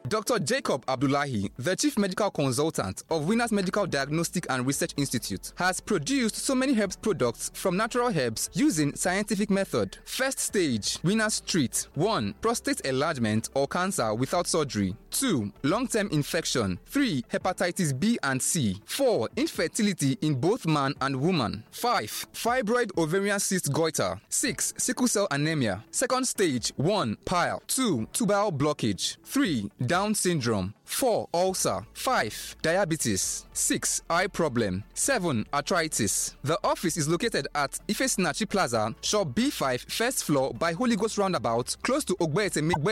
Dr. Jacob Abdullahi, the Chief Medical Consultant of Winners Medical Diagnostic and Research Institute, has produced so many herbs products from natural herbs using scientific method. First stage, Winners treat 1. Prostate enlargement or cancer without surgery. 2. Long-term infection. 3. Hepatitis B and C. 4. Infertility in both man and woman. 5. Fibroid ovarian cyst goiter. 6. Sickle cell anemia. Second stage, 1. Pile. 2. Tubal blockage. 3. Down syndrome. 4. Ulcer. 5. Diabetes. 6. Eye problem. 7. Arthritis. The office is located at Ifesinachi Plaza, Shop B5, first floor by Holy Ghost Roundabout, close to Ogbete